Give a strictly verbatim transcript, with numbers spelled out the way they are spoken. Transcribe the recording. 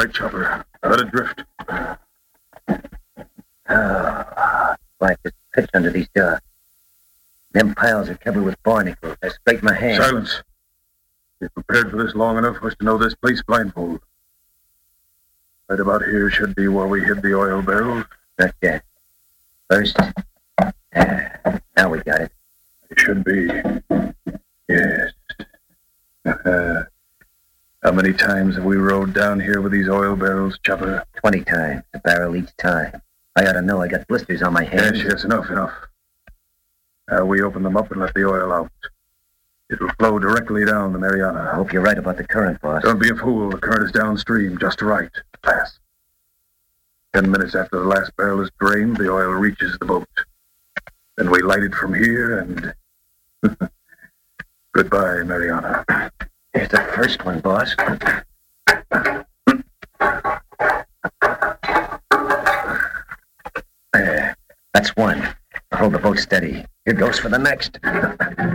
right, Chopper. Let it drift. Oh, like there's pitch under these docks. Them piles are covered with barnacles. I scraped my hand. Silence. We've prepared for this long enough for us to know this place blindfold. Right about here should be where we hid the oil barrels. Not yet. First. Ah, now we got it. It should be. Yes. How many times have we rode down here with these oil barrels, Chopper? Twenty times. A barrel each time. I ought to know I got blisters on my hands. Yes, yes, enough, enough. Now we open them up and let the oil out. It'll flow directly down the Mariana. I hope you're right about the current, boss. Don't be a fool. The current is downstream, just right. Fast. Ten minutes after the last barrel is drained, the oil reaches the boat. Then we light it from here and... Goodbye, Mariana. Here's the first one, boss. There. That's one. Hold the boat steady. Here goes for the next.